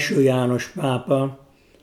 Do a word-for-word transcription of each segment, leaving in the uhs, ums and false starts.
első János pápa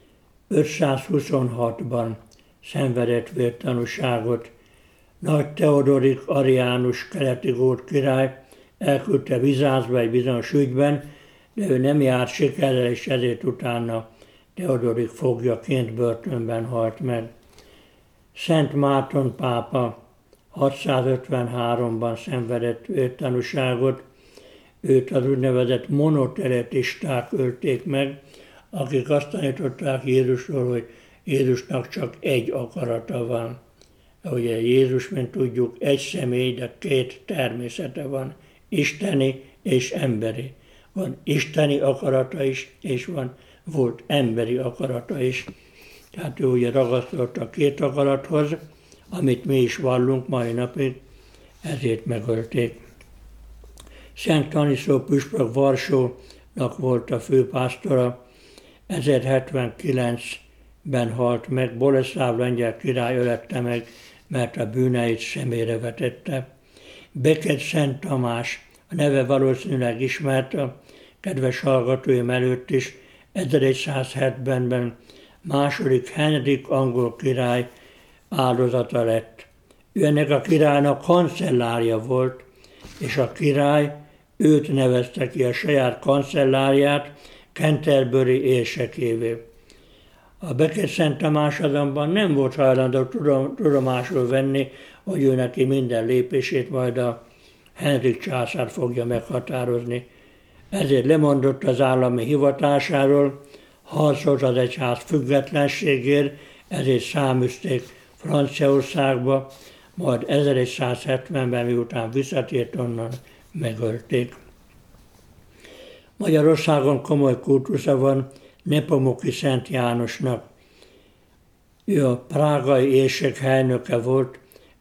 ötszázhuszonhatban szenvedett vértanúságot. Nagy Teodorik Ariánus keleti gót király elküldte Bizáncba egy bizonyos ügyben, de ő nem járt sikerrel, és ezért utána Teodorik foglyaként börtönben halt meg. Szent Márton pápa hatszázötvenháromban szenvedett vértanúságot, őt az úgynevezett monoteletisták ölték meg, akik azt tanították Jézusról, hogy Jézusnak csak egy akarata van. Ugye Jézus, mint tudjuk, egy személy, de két természete van, isteni és emberi. Van isteni akarata is, és van, volt emberi akarata is. Tehát ő ugye ragaszkodott a két akarathoz, amit mi is vallunk mai napig, ezért megölték. Szent Staniszló püspök Varsónak volt a főpásztora, ezerhetvenkilencben halt meg, Boleszláv lengyel király ölette meg, mert a bűneit szemére vetette. Becket Szent Tamás, a neve valószínűleg ismert a kedves hallgatóim előtt is, ezeregyszázhetvenben második Henrik angol király áldozata lett. Ő ennek a királynak kancellárja volt, és a király őt nevezte ki a saját kancellárját Canterbury érsekévé. A Becket Szent Tamás azonban nem volt hajlandó tudomásul venni, hogy ő neki minden lépését majd a Henrik császár fogja meghatározni. Ezért lemondott az állami hivatásáról, harcolt az egyház függetlenségért, ezért száműzték Franciaországba, majd ezeregyszázhetvenben, miután visszatért onnan, megölték. Magyarországon komoly kultusza van Nepomuki Szent Jánosnak. Ő a prágai érsek helynöke volt,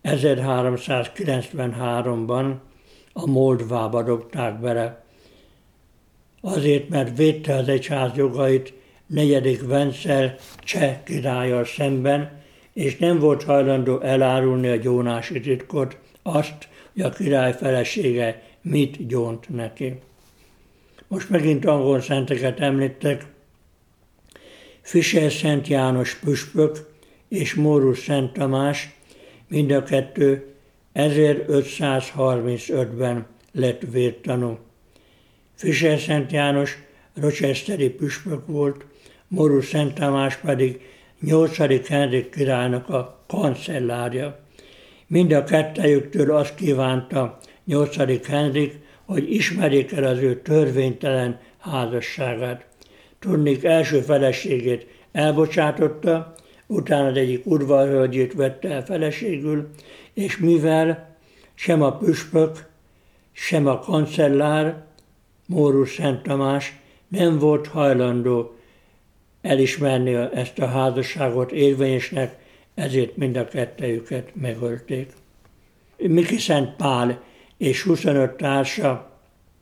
ezerháromszázkilencvenháromban a Moldvába dobták bele. Azért, mert védte az egyház jogait negyedik Vencel cseh királlyal szemben, és nem volt hajlandó elárulni a gyónási titkot, azt, hogy a király felesége mit gyónt neki. Most megint angol szenteket említek. Fischer Szent János püspök és Mórus Szent Tamás, mind a kettő ezerötszázharmincötben lett vértanú. Fischer Szent János rochesteri püspök volt, Mórus Szent Tamás pedig nyolcadik Henrik királynak a kancellárja. Mind a kettejüktől azt kívánta nyolcadik Henrik, hogy ismerjék el az ő törvénytelen házasságát. Tudniillik, első feleségét elbocsátotta, utána az egyik udvarhölgyét vette el feleségül, és mivel sem a püspök, sem a kancellár, Mórus Szent Tamás nem volt hajlandó elismerni ezt a házasságot érvényesnek, ezért mind a kettejüket megölték. Miki Szent Pál és huszonöt társa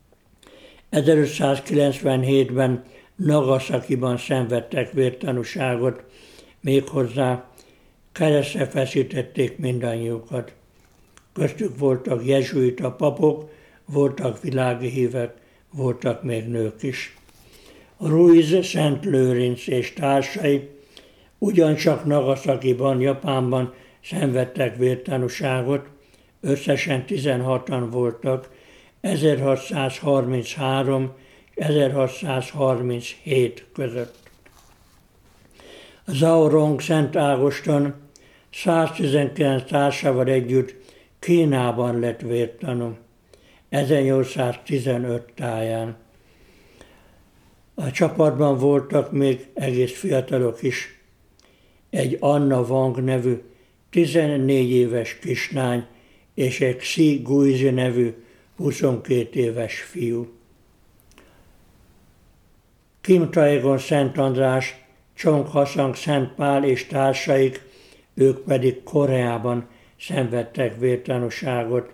ezerötszázkilencvenhétben Nagasakiban szenvedtek vértanúságot, méghozzá keresztre feszítették mindannyiukat. Köztük voltak jezsuita papok, voltak világi hívek, voltak még nők is. Ruiz Szent Lőrinc és társai ugyancsak Nagasakiban, Japánban szenvedtek vértanúságot, összesen tizenhatan voltak, ezerhatszázharminchárom és ezerhatszázharminchét között. Zhao Rong Szent Ágoston száztizenkilenc társával együtt Kínában lett vértanú, ezernyolcszáztizenöt táján. A csapatban voltak még egész fiatalok is. Egy Anna Wang nevű tizennégy éves kislány és egy Xi Guizi nevű huszonkét éves fiú. Kim Taegon Szent András, Csong Haszang Szent Pál és társaik, ők pedig Koreában szenvedtek vértanúságot.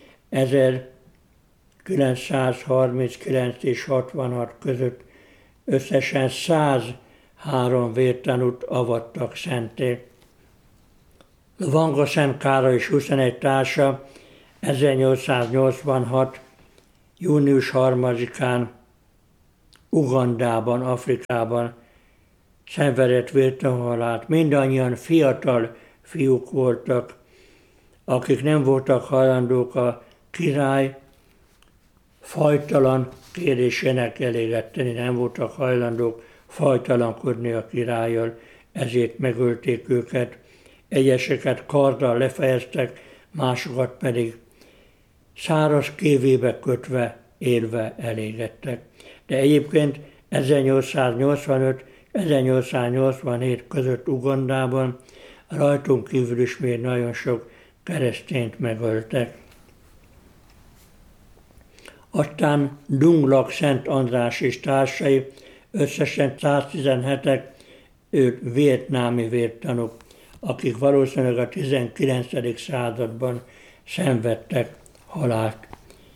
ezerkilencszázharminckilenc és hatvanhat között összesen százhárom vértanút avattak szentté. Vanga Szent Károly és huszonegy társa ezernyolcszáznyolcvanhat. június harmadikán Ugandában, Afrikában szenvedett vértanú halált. Mindannyian fiatal fiúk voltak, akik nem voltak hajlandók a király fajtalan kérésének eléget tenni, nem voltak hajlandók fajtalankodni a királlyal, ezért megölték őket. Egyeseket karddal lefejeztek, másokat pedig száraz kévébe kötve, élve elégettek. De egyébként ezernyolcszáznyolcvanöt ezernyolcszáznyolcvanhét között Ugandában rajtunk kívül is még nagyon sok keresztényt megöltek. Aztán Dunglak Szent András és társai, összesen száztizenhetek, ők vietnámi vértanúk, akik valószínűleg a tizenkilencedik században szenvedtek halált.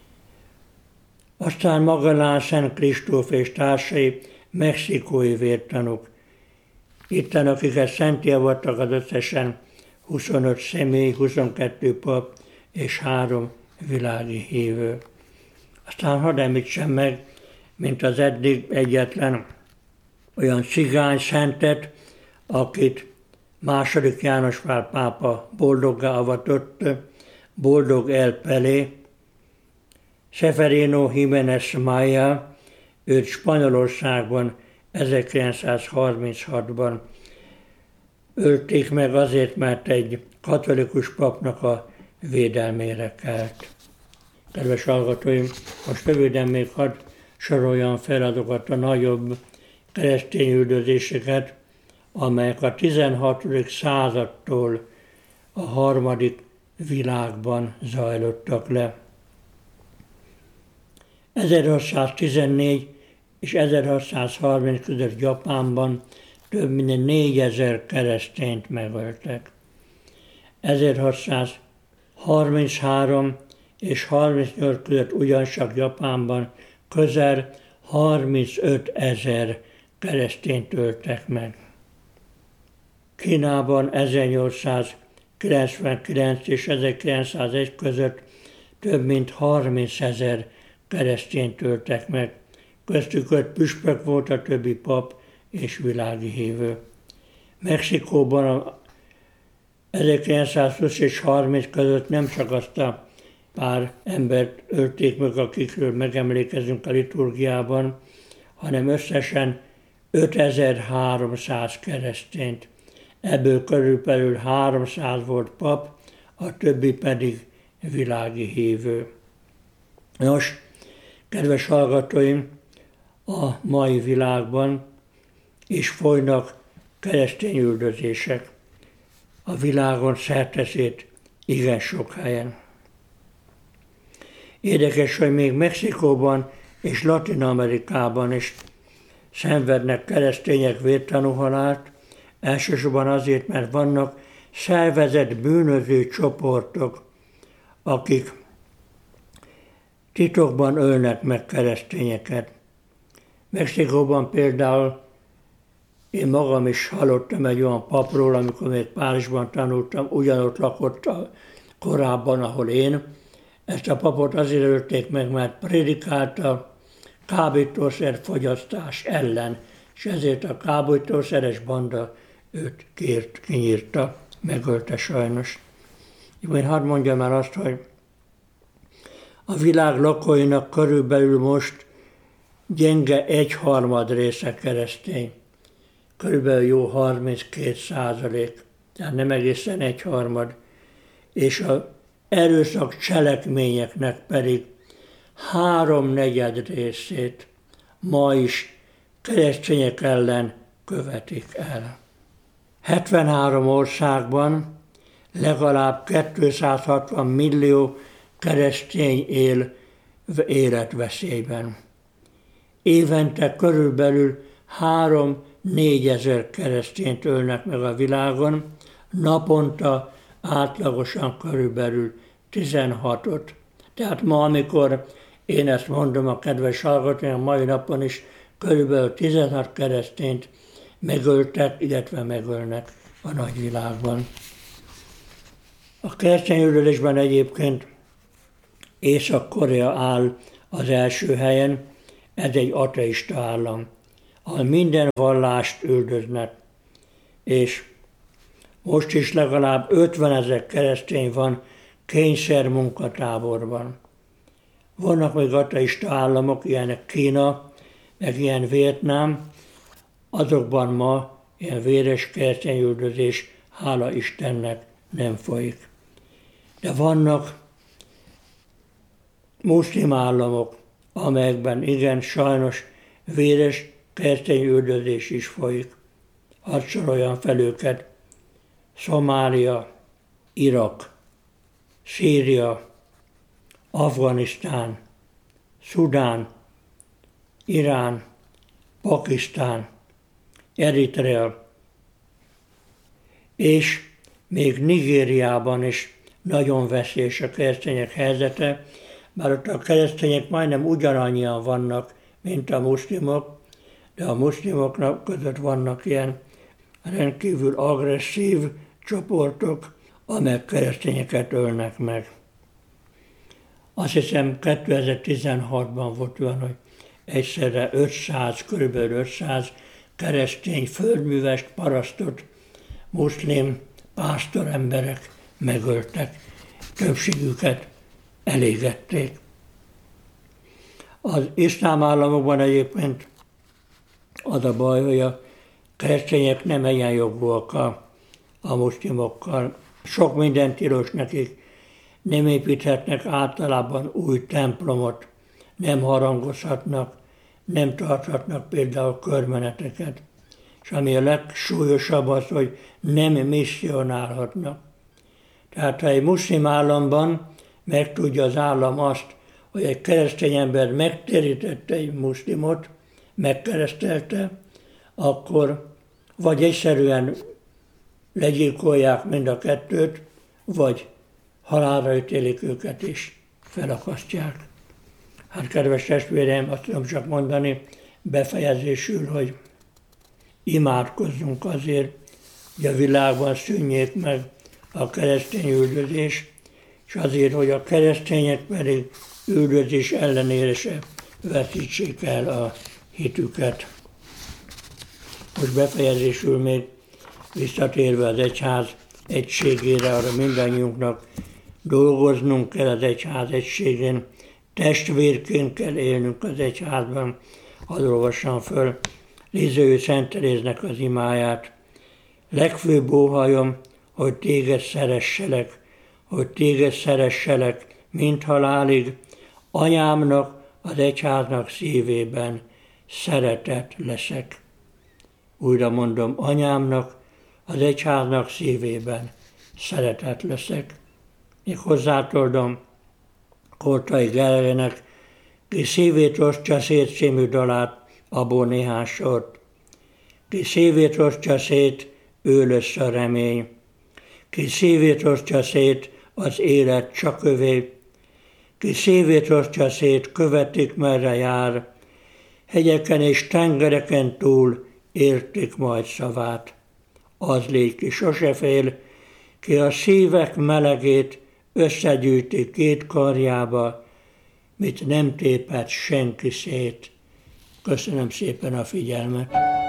Aztán Magellán Szent Kristóf és társai, mexikói vértanúk. Itten, akiket szentté avattak, az összesen huszonöt személy, huszonkettő pap és három világi hívő. Aztán hadd említsem meg, mint az eddig egyetlen olyan cigány szentet, akit második János Pál pápa boldoggá avatott, Boldog El Pelé, Severino Jiménez Maya, őt Spanyolországban ezerkilencszázharminchatban ölték meg azért, mert egy katolikus papnak a védelmére kelt. Kedves hallgatóim, most röviden még hadd soroljam fel azokat a nagyobb keresztény üldözéseket, amelyek a tizenhatodik századtól a harmadik világban zajlottak le. ezerhatszáztizennégy és ezerhatszázharminc között Japánban több mint négyezer keresztényt megöltek. ezerhatszázharminchárom és harmincnyolc között ugyancsak Japánban közel harmincötezer keresztényt öltek meg. Kínában ezernyolcszázkilencvenkilenc és ezerkilencszázegy között több mint harmincezer keresztényt öltek meg. Köztük öt püspök volt, a többi pap és világi hívő. Mexikóban ezerkilencszázhúsz és harminc között nem csak azt a pár embert ölték meg, akikről megemlékezünk a liturgiában, hanem összesen ötezer-háromszáz keresztényt. Ebből körülbelül háromszáz volt pap, a többi pedig világi hívő. Nos, kedves hallgatóim, a mai világban is folynak keresztény üldözések. A világon szerteszét igen sok helyen. Érdekes, hogy még Mexikóban és Latin-Amerikában is szenvednek keresztények vértanú halált, elsősorban azért, mert vannak szervezett bűnöző csoportok, akik titokban ölnek meg keresztényeket. Mexikóban például én magam is hallottam egy olyan papról, amikor még Párizsban tanultam, ugyanott lakott korábban, ahol én. Ezt a papot azért ölték meg, mert prédikálta kábítószer fogyasztás ellen, és ezért a kábítószeres banda őt kért, kinyírta, megölte sajnos. Én hadd mondjam el azt, hogy a világ lakóinak körülbelül most gyenge egyharmad része keresztény. Körülbelül jó harminckét százalék, tehát nem egészen egyharmad. És az erőszak cselekményeknek pedig háromnegyed részét ma is keresztények ellen követik el. hetvenhárom országban legalább kétszázhatvan millió keresztény él életveszélyben. Évente körülbelül három-négyezer keresztényt ölnek meg a világon, naponta átlagosan körülbelül tizenhatot. Tehát ma, amikor én ezt mondom a kedves hallgatóim, a mai napon is körülbelül tizenhat keresztényt megöltek, illetve megölnek a nagyvilágban. A keresztényüldözésben egyébként Észak-Korea áll az első helyen, ez egy ateista állam, ahol minden vallást üldöznek, és most is legalább ötvenezer keresztény van kényszer munkatáborban. Vannak még ateista államok, ilyenek Kína, meg ilyen Vietnám, azokban ma ilyen véres keresztényüldözés, hála Istennek, nem folyik. De vannak muszlim államok, amelyekben igen, sajnos véres keresztényüldözés is folyik. Hadd soroljam fel őket: Szomália, Irak, Szíria, Afganisztán, Szudán, Irán, Pakisztán, Eritrea, és még Nigériában is nagyon veszélyes a keresztények helyzete, bár ott a keresztények majdnem ugyanannyian vannak, mint a muszlimok, de a muszlimoknak között vannak ilyen rendkívül agresszív csoportok, amelyek keresztényeket ölnek meg. Azt hiszem kétezer-tizenhatban volt olyan, hogy egyszerre ötszáz, körülbelül ötszáz keresztény földművest, parasztot, muszlim pásztoremberek megöltek. Többségüket elégették. Az iszlám államokban egyébként az a baj, hogy a keresztények nem egyenjogúak a, a muszlimokkal. Sok minden tilos nekik. Nem építhetnek általában új templomot, nem harangozhatnak, nem tarthatnak például körmeneteket. És ami a legsúlyosabb az, hogy nem misszionálhatnak. Tehát ha egy muszlim államban megtudja az állam azt, hogy egy keresztény ember megtérítette egy muszlimot, megkeresztelte, akkor vagy egyszerűen legyilkolják mind a kettőt, vagy halálra ítélik őket is, felakasztják. Hát kedves testvéreim, azt tudom csak mondani befejezésül, hogy imádkozzunk azért, hogy a világban szűnjék meg a keresztény üldözés, és azért, hogy a keresztények pedig üldözés ellenére se veszítsék el a hitüket. Most befejezésül még visszatérve az egyház egységére, arra mindannyiunknak dolgoznunk kell az egyház egységén, testvérként kell élnünk az egyházban. Hadd olvassam föl Liző Szent Teréznek az imáját. Legfőbb óhajom, hogy téged szeresselek, hogy téged szeresselek, mint halálig, anyámnak, az egyháznak szívében szeretet leszek. Újra mondom, anyámnak, az egyháznak szívében szeretet leszek. Még hozzátoldom Koltai Gergelynek, ki szívét osztja szét című dalát, abból néhány sort. Ki szívét osztja szét, ő lesz a remény. Ki szívét osztja szét, az élet csak övé. Ki szívét osztja szét, követik merre jár. Hegyeken és tengereken túl értik majd szavát. Az légy, ki sose fél, ki a szívek melegét összegyűjti két karjába, mit nem tépett senki szét. Köszönöm szépen a figyelmet.